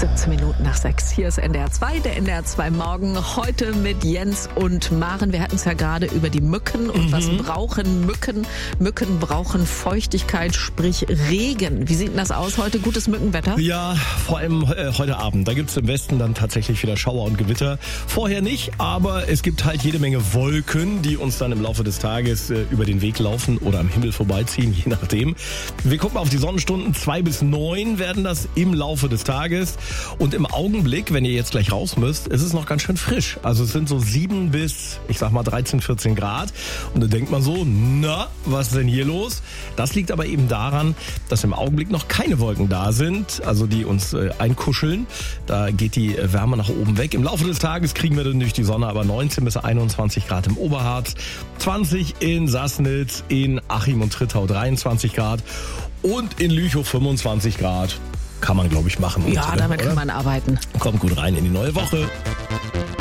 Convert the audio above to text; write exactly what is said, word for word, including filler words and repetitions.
siebzehn Minuten nach sechs. Hier ist N D R zwei, der N D R zwei Morgen. Heute mit Jens und Maren. Wir hatten es ja gerade über die Mücken und mhm. was brauchen Mücken? Mücken brauchen Feuchtigkeit, sprich Regen. Wie sieht denn das aus heute? Gutes Mückenwetter? Ja, vor allem äh, heute Abend. Da gibt es im Westen dann tatsächlich wieder Schauer und Gewitter. Vorher nicht, aber es gibt halt jede Menge Wolken, die uns dann im Laufe des Tages äh, über den Weg laufen oder am Himmel vorbeiziehen, je nachdem. Wir gucken auf die Sonnenstunden. Zwei bis neun werden das im Laufe des Tages. Und im Augenblick, wenn ihr jetzt gleich raus müsst, ist es noch ganz schön frisch. Also es sind so sieben bis, ich sag mal, dreizehn, vierzehn Grad. Und da denkt man so, na, was ist denn hier los? Das liegt aber eben daran, dass im Augenblick noch keine Wolken da sind, also die uns äh, einkuscheln. Da geht die Wärme nach oben weg. Im Laufe des Tages kriegen wir dann durch die Sonne aber neunzehn bis einundzwanzig Grad im Oberharz, zwanzig in Sassnitz, in Achim und Trittau dreiundzwanzig Grad und in Lüchow fünfundzwanzig Grad. Kann man, glaube ich, machen. Ja, damit kann man arbeiten. Kommt gut rein in die neue Woche.